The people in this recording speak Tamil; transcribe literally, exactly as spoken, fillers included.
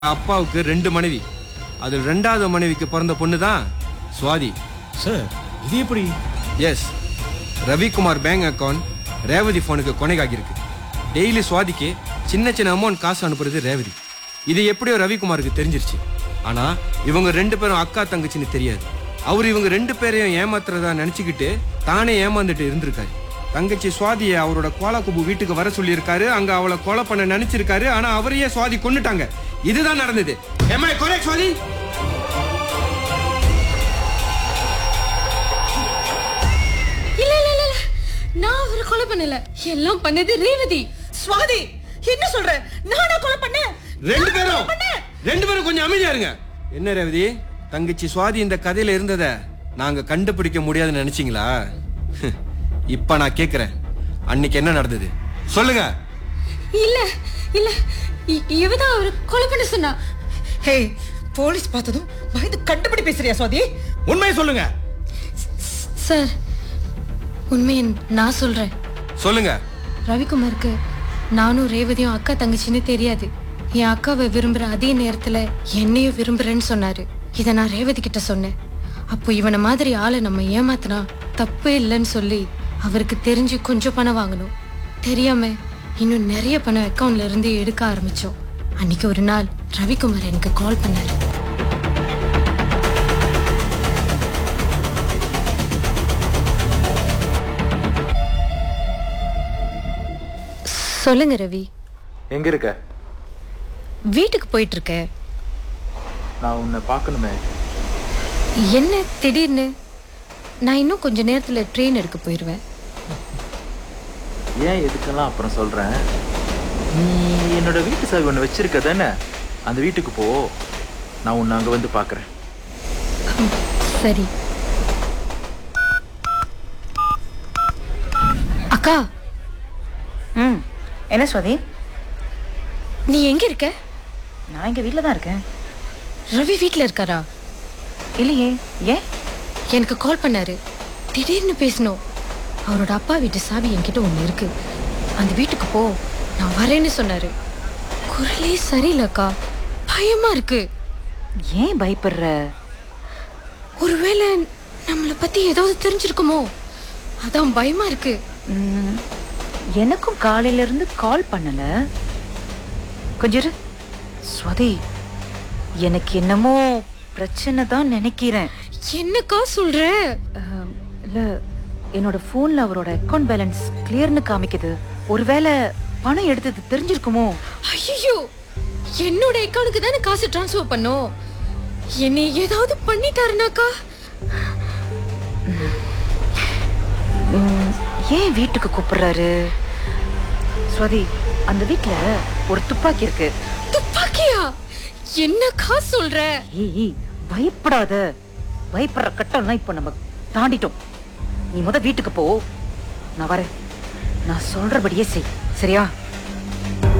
அப்பாவுக்கு ரெண்டு மனைவி. அதில் ரெண்டாவது மனைவிக்கு பிறந்த பொண்ணு தான் சுவாதி. சார் இது எப்படி? S, Ravikumar bank account Revathi ஃபோனுக்கு கொனைகாகியிருக்கு. டெய்லி சுவாதிக்கு சின்ன சின்ன அமௌண்ட் காசு அனுப்புறது ரேவதி. இது எப்படியோ ரவிக்குமாருக்கு தெரிஞ்சிருச்சு. ஆனா இவங்க ரெண்டு பேரும் அக்கா தங்கச்சின்னு தெரியாது. அவர் இவங்க ரெண்டு பேரையும் ஏமாத்துறதா நினைச்சுக்கிட்டு தானே ஏமாந்துட்டு இருந்திருக்காரு. தங்கச்சி சுவாதியை அவரோட கோலாக்குபு வீட்டுக்கு வர சொல்லியிருக்காரு. அங்க அவளை கொலை பண்ண நினைச்சிருக்காரு. ஆனா அவரையே சுவாதி கொன்னுட்டாங்க. இதுதான் நடந்தது. Am I correct, Swathi? இல்ல இல்ல இல்ல நான் அவரை கொலை பண்ணல. எல்லாம் பண்ணது ரேவதி. சுவாதி என்ன சொல்ற? நானா கொலை பண்ணேன்? ரெண்டு பேரும் ரெண்டு பேரும் கொஞ்சம் அமைதியா இருங்க. என்ன ரேவதி, தங்கச்சி சுவாதி இந்த கதையில இருந்தத நாங்க கண்டுபிடிக்க முடியாதுன்னு நினைச்சீங்களா? இப்ப நான் கேக்குறேன், அன்னைக்கு என்ன நடந்தது சொல்லுங்க. இல்ல இல்ல இ- இவதான் அவரை கொலை பண்ண சொன்னா. ஹே, போலீஸ் பார்த்ததும் பயந்து கண்டுபிடி பேசுறியா சுவாதி? உண்மையை சொல்லுங்க. சார், உண்மையை நான் சொல்றேன். சொல்லுங்க. ரவிக்குமாருக்கு நானும் ரேவதியும் அக்கா தங்கச்சின்னு தெரியாது. என் அக்காவை விரும்புற அதே நேரத்துல என்னையும் விரும்புறேன்னு சொன்னாரு. இத நான் ரேவதி கிட்ட சொன்னேன். அப்போ இவனை மாதிரி ஆளை நம்ம ஏமாத்தினா தப்பே இல்லைன்னு சொல்லி அவருக்கு தெரிஞ்சு கொஞ்சம் பணம் வாங்கணும். தெரியாம இன்னும் நிறைய பணம் அக்கவுண்ட்ல இருந்து எடுக்க ஆரம்பிச்சோம். அன்னைக்கு ஒரு நாள் ரவிக்குமார் எனக்கு கால் பண்ணாரு. சொல்லுங்க ரவி. எங்க இருக்க? வீட்டுக்கு போயிட்டு இருக்கேன். நான் உன்னை பார்க்கணுமே. என்ன திடீர்னு? நான் இன்னும் கொஞ்ச நேரத்துல ட்ரெயின் எடுக்க போயிருவேன். ஏன் எதுக்கெல்லாம் அப்புறம் சொல்றேன். நீ என்னோட வீட்டு சாவி ஒன்று வச்சிருக்க தானே? அந்த வீட்டுக்கு போ, நான் உன்னை அங்க வந்து பார்க்கறேன். சரி. அக்கா, ம், என்ன சுவாதி? நீ எங்க இருக்க? நான் இங்க வீட்ல தான் இருக்கேன். ரவி வீட்ல இருக்காரா? இல்லையே, ஏன்? எனக்கு கால் பண்ணாரு. திடீர்னு பேசணும். அவரோட அப்பா வீட்டு சாவி என்கிட்ட ஒண்ணு இருக்கு. அந்த வீட்டுக்கு போ, நான் வரேன்னு சொன்னாரு. குரலே சரியில்லக்கா, பயமா இருக்கு. ஏன் பயப்படுற? ஒருவேளை நம்மளை பத்தி ஏதாவது தெரிஞ்சிருக்குமோ, அதான் பயமா இருக்கு. ம், எனக்கும் காலையில இருந்து கால் பண்ணல. கொஞ்சம் இரு. சுவாதி, எனக்கு என்னமோ பிரச்சனை தான் நினைக்கிறேன். என்னக்கா சொல்ற? அஹ், இல்ல, என்னோட போன்ல அவரோட அக்கவுண்ட் பேலன்ஸ் கிளியர்னு காமிக்குது. ஒருவேளை பணம் எடுத்தது தெரிஞ்சிருக்குமோ? ஐயோ, என்னோட அக்கவுண்ட்க்கு தானே காசு ட்ரான்ஸ்ஃபர் பண்ணோம். என்னை ஏதாவது பண்ணிட்டாருனாக்கா? ம், ஏன் வீட்டுக்கு கூப்பிடுறாரு? சுவாதி, அந்த வீட்ல ஒரு துப்பாக்கி இருக்கு. துப்பாக்கியா? என்னக்கா சொல்ற? ஏய், பயப்படாத. பயப்படுற கட்டம்லாம் இப்ப நம்ம தாண்டிட்டோம். நீ முத வீட்டுக்கு போ, நான் வரேன். நான் சொல்றபடியே செய், சரியா?